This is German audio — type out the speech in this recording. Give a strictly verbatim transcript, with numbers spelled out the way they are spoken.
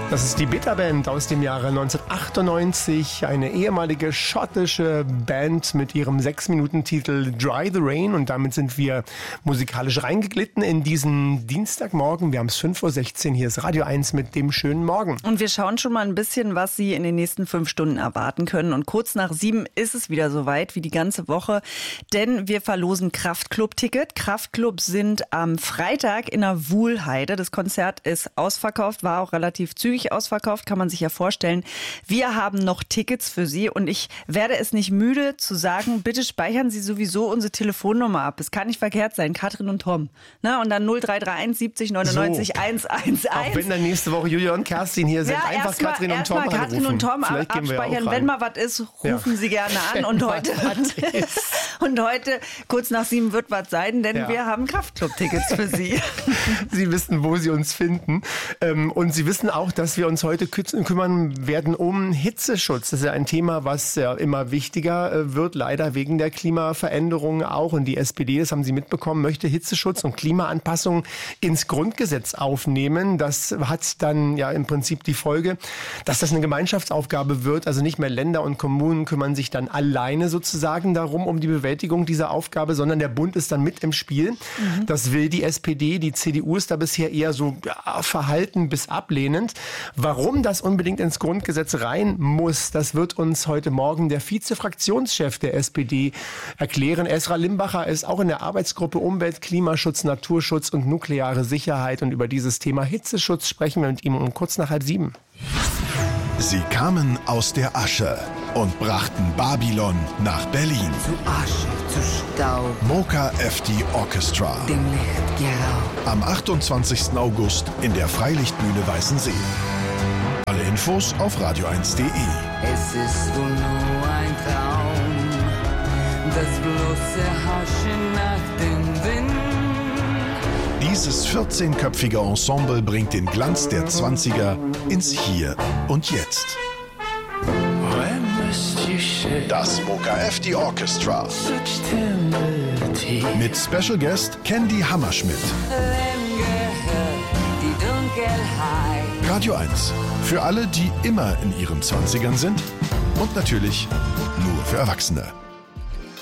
Das ist die Bitterband aus dem Jahre neunzehnhundertachtundneunzig, eine ehemalige schottische Band mit ihrem sechs-Minuten-Titel Dry the Rain. Und damit sind wir musikalisch reingeglitten in diesen Dienstagmorgen. Wir haben es fünf Uhr sechzehn, hier ist Radio eins mit dem schönen Morgen. Und wir schauen schon mal ein bisschen, was Sie in den nächsten fünf Stunden erwarten können. Und kurz nach sieben ist es wieder soweit, wie die ganze Woche, denn wir verlosen Kraftclub-Ticket. Kraftclub sind am Freitag in der Wuhlheide. Das Konzert ist ausverkauft, war auch relativ zügig ausverkauft, kann man sich ja vorstellen. Wir haben noch Tickets für Sie und ich werde es nicht müde zu sagen, bitte speichern Sie sowieso unsere Telefonnummer ab. Es kann nicht verkehrt sein, Katrin und Tom. Na, und dann null drei drei eins siebzig neunundneunzig so. hundertzehn. Auch wenn dann nächste Woche Julia und Kerstin hier sind, ja, einfach erst mal, Katrin und erst Tom mal Katrin anrufen. und Tom Vielleicht gehen wir abspeichern. auch rein. Wenn mal was ist, rufen ja. Sie gerne an. Und heute, und heute, kurz nach sieben, wird was sein, denn ja. wir haben Kraftclub-Tickets für Sie. Sie wissen, wo Sie uns finden. Und Sie wissen auch, dass wir uns heute kümmern werden um Hitzeschutz. Das ist ja ein Thema, was ja immer wichtiger wird, leider wegen der Klimaveränderungen auch. Und die S P D, das haben Sie mitbekommen, möchte Hitzeschutz und Klimaanpassung ins Grundgesetz aufnehmen. Das hat dann ja im Prinzip die Folge, dass das eine Gemeinschaftsaufgabe wird. Also nicht mehr Länder und Kommunen kümmern sich dann alleine sozusagen darum, um die Bewältigung dieser Aufgabe, sondern der Bund ist dann mit im Spiel. Mhm. Das will die S P D. Die C D U ist da bisher eher so ja, verhalten bis ablehnend. Warum das unbedingt ins Grundgesetz rein muss, das wird uns heute Morgen der Vize-Fraktionschef der S P D erklären. Esra Limbacher ist auch in der Arbeitsgruppe Umwelt, Klimaschutz, Naturschutz und nukleare Sicherheit. Und über dieses Thema Hitzeschutz sprechen wir mit ihm um kurz nach halb sieben. Sie kamen aus der Asche und brachten Babylon nach Berlin. Zu Asche, zu Staub. Mocha F D Orchestra. Dem Licht geraubt. Am achtundzwanzigsten August in der Freilichtbühne Weißensee. Alle Infos auf radio eins punkt de. Es ist wohl nur ein Traum, das bloße Haschen nach dem Wind. Dieses vierzehnköpfige Ensemble bringt den Glanz der Zwanziger ins Hier und Jetzt. Das Mocha F D Orchestra. Mit Special Guest Candy Hammerschmidt. Die Dunkelheit. Radio eins. Für alle, die immer in ihren Zwanzigern sind und natürlich nur für Erwachsene.